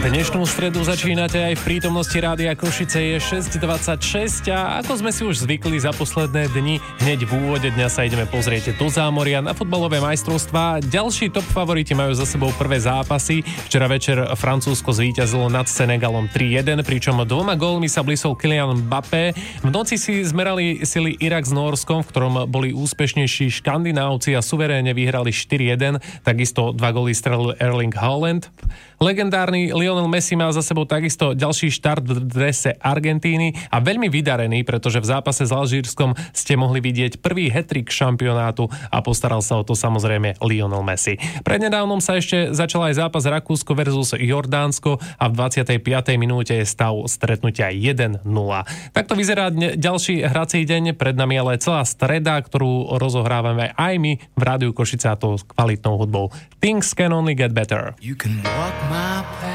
Dnešnú stredu začínate aj v prítomnosti Rádia Košice, je 6:26 a ako sme si už zvykli za posledné dni, hneď v úvode dňa sa ideme pozrieť do zámoria na futbalové majstrovstvá. Ďalší top favoriti majú za sebou prvé zápasy. Včera večer Francúzsko zvíťazilo nad Senegalom 3-1, pričom 2 gólmi sa blísol Kylian Mbappé. V noci si zmerali sily Irak s Nórskom, v ktorom boli úspešnejší Škandinávci a suverénne vyhrali 4-1. Takisto 2 góly strelil Erling Haaland. Legendárny Lionel Messi mal za sebou takisto ďalší štart v drese Argentíny a veľmi vydarený, pretože v zápase s Alžírskom ste mohli vidieť prvý hat-trick šampionátu a postaral sa o to samozrejme Lionel Messi. Prednedávnom sa ešte začal aj zápas Rakúsko versus Jordánsko a v 25. minúte je stav stretnutia 1-0. Takto vyzerá ďalší hrací deň, pred nami ale celá streda, ktorú rozohrávame aj my v Rádiu Košice, a to s kvalitnou hudbou. Things can only get better. You can walk my path.